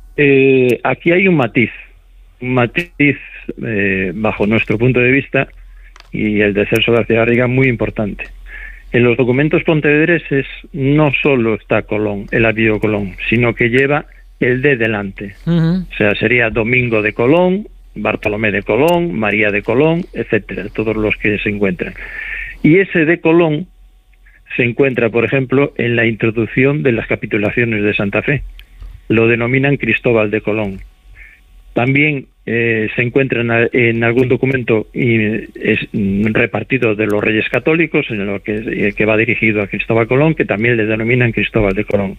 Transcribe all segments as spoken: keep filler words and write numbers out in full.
Eh, aquí hay un matiz, un matiz eh, bajo nuestro punto de vista y el de Celso García Garriga muy importante. En los documentos pontevedreses no solo está Colón, el apellido Colón, sino que lleva el de delante. Uh-huh. O sea, sería Domingo de Colón, Bartolomé de Colón, María de Colón, etcétera, todos los que se encuentran. Y ese de Colón se encuentra, por ejemplo, en la introducción de las capitulaciones de Santa Fe. Lo denominan Cristóbal de Colón. También eh, se encuentra en, en algún documento y es repartido de los Reyes Católicos, en lo que, eh, que va dirigido a Cristóbal Colón, que también le denominan Cristóbal de Colón.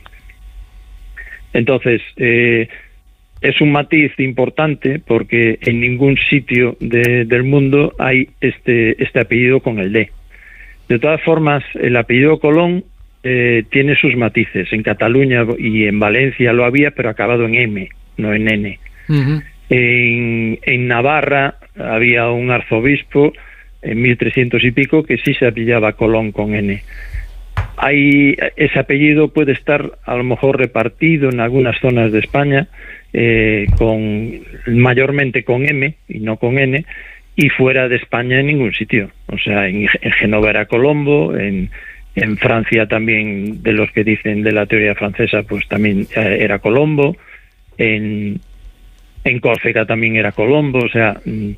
Entonces, eh, es un matiz importante porque en ningún sitio de, del mundo hay este, este apellido con el D. De todas formas, el apellido Colón eh, tiene sus matices. En Cataluña y en Valencia lo había, pero acabado en M, no en N. Uh-huh. En, en Navarra había un arzobispo en mil trescientos y pico que sí se apellidaba Colón con N. Hay, ese apellido puede estar a lo mejor repartido en algunas zonas de España, eh, con mayormente con M y no con N, y fuera de España en ningún sitio. O sea, en, en Génova era Colombo, en, en Francia también, de los que dicen de la teoría francesa, pues también eh, era Colombo, en, en Córcega también era Colombo. O sea,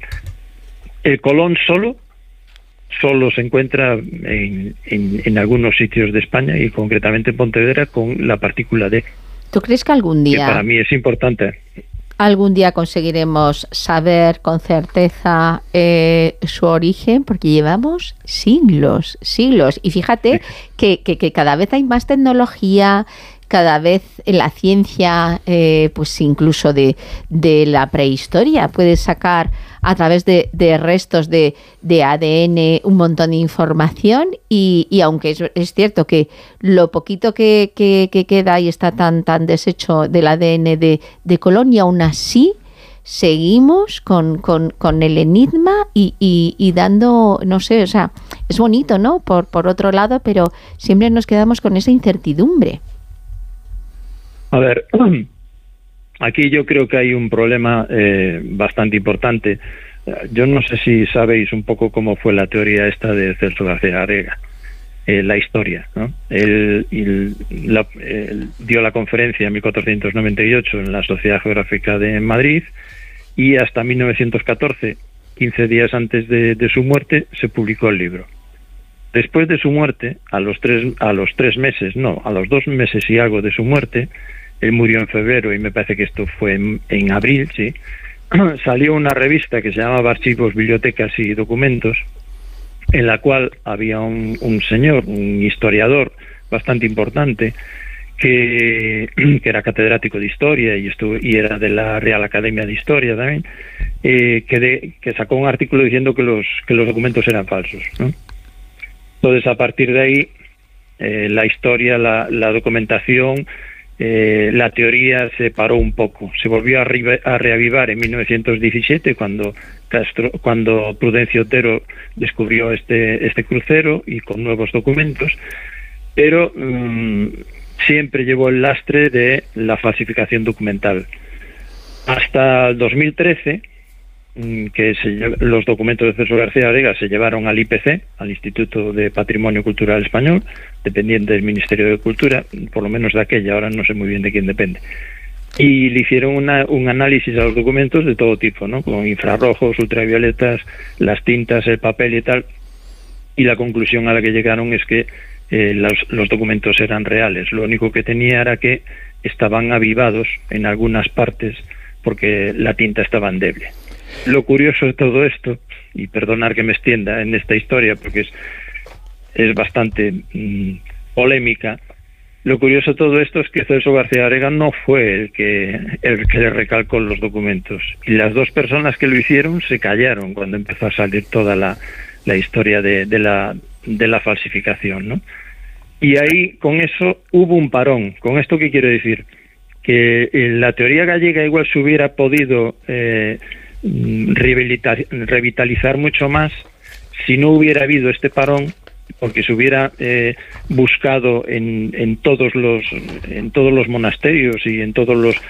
el Colón solo solo se encuentra en, en, en algunos sitios de España y concretamente en Pontevedra con la partícula D. ¿Tú crees que algún día... que para mí es importante. Algún día conseguiremos saber con certeza eh, su origen, porque llevamos siglos, siglos. Y fíjate que, que, que cada vez hay más tecnología, cada vez en la ciencia, eh, pues incluso de, de la prehistoria, puedes sacar a través de, de restos de, de A D N un montón de información y, y aunque es, es cierto que lo poquito que, que, que queda y está tan, tan deshecho del A D N de, de Colón, y aún así seguimos con, con, con el enigma y, y, y dando, no sé, o sea, es bonito, ¿no? Por, por otro lado, pero siempre nos quedamos con esa incertidumbre. A ver, aquí yo creo que hay un problema eh, bastante importante. Yo no sé si sabéis un poco cómo fue la teoría esta de Celso García Garriga, eh, la historia, ¿no? Él, él, la, él dio la conferencia en mil cuatrocientos noventa y ocho en la Sociedad Geográfica de Madrid y hasta mil novecientos catorce, quince días antes de, de su muerte, se publicó el libro. Después de su muerte, a los tres, a los tres meses, no, a los dos meses y algo de su muerte, él murió en febrero y me parece que esto fue en, en abril, sí, salió una revista que se llamaba Archivos, Bibliotecas y Documentos, en la cual había un, un señor, un historiador bastante importante, que, que era catedrático de Historia y, estuvo, y era de la Real Academia de Historia también, eh, que, de, que sacó un artículo diciendo que los, que los documentos eran falsos, ¿no? Entonces, a partir de ahí, eh, la historia, la, la documentación, eh, la teoría se paró un poco. Se volvió a, re, a reavivar en mil novecientos diecisiete, cuando, Castro, cuando Prudencio Otero descubrió este, este crucero y con nuevos documentos, pero um, siempre llevó el lastre de la falsificación documental. Hasta el dos mil trece... que se, los documentos de Celso García Garriga se llevaron al I P C, al Instituto de Patrimonio Cultural Español, dependiente del Ministerio de Cultura, por lo menos de aquella, ahora no sé muy bien de quién depende, y le hicieron una, un análisis a los documentos de todo tipo, ¿no? Con infrarrojos, ultravioletas, las tintas, el papel y tal, y la conclusión a la que llegaron es que eh, los, los documentos eran reales. Lo único que tenía era que estaban avivados en algunas partes porque la tinta estaba endeble. Lo curioso de todo esto, y perdonar que me extienda en esta historia porque es, es bastante mmm, polémica, lo curioso de todo esto es que Celso García Garriga no fue el que, el que le recalcó los documentos, y las dos personas que lo hicieron se callaron cuando empezó a salir toda la, la historia de, de, la, de la falsificación, ¿no? Y ahí con eso hubo un parón. ¿Con esto qué quiero decir? Que en la teoría gallega igual se hubiera podido eh, revitalizar mucho más si no hubiera habido este parón, porque se hubiera eh, buscado en, en todos los en todos los monasterios y en todos los